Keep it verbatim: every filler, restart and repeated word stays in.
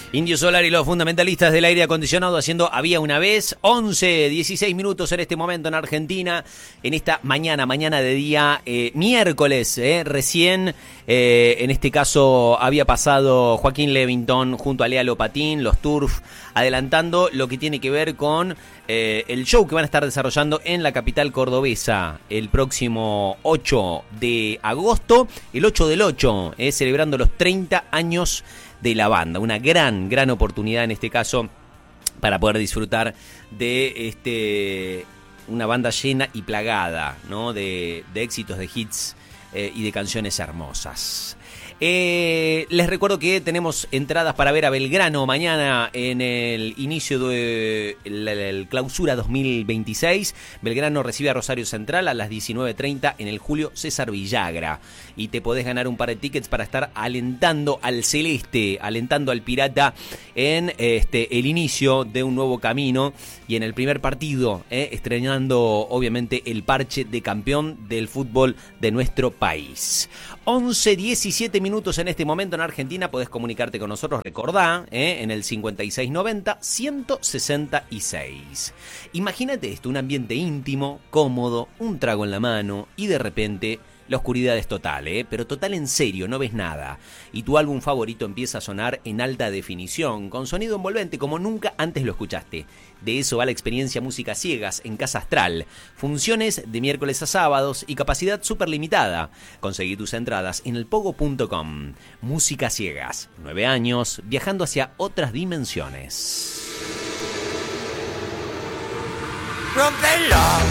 Indio Solar y los fundamentalistas del aire acondicionado haciendo Había una vez. once, dieciséis minutos en este momento en Argentina, en esta mañana, mañana de día eh, miércoles, eh, recién, eh, en este caso había pasado Joaquín Levington junto a Lea Lopatín, los Turf, adelantando lo que tiene que ver con eh, el show que van a estar desarrollando en la capital cordobesa el próximo ocho de agosto, el ocho del ocho, eh, celebrando los treinta años de la banda. Una gran, gran oportunidad en este caso para poder disfrutar de este una banda llena y plagada, ¿no? de, de éxitos, de hits eh, y de canciones hermosas. Eh, les recuerdo que tenemos entradas para ver a Belgrano mañana en el inicio de la, la clausura dos mil veintiséis. Belgrano recibe a Rosario Central a las diecinueve treinta en el Julio César Villagra. Y te podés ganar un par de tickets para estar alentando al Celeste, alentando al Pirata en este el inicio de un nuevo camino. Y en el primer partido, eh, estrenando obviamente el parche de campeón del fútbol de nuestro país. once, diecisiete minutos en este momento en Argentina. Podés comunicarte con nosotros, recordá, eh, en el cincuenta y seis noventa, ciento sesenta y seis. Imagínate esto, un ambiente íntimo, cómodo, un trago en la mano y de repente la oscuridad es total, ¿eh? Pero total en serio, no ves nada. Y tu álbum favorito empieza a sonar en alta definición, con sonido envolvente como nunca antes lo escuchaste. De eso va la experiencia Música Ciegas en Casa Astral. Funciones de miércoles a sábados y capacidad súper limitada. Conseguí tus entradas en elpogo punto com. Música Ciegas, nueve años, viajando hacia otras dimensiones. Rompelo.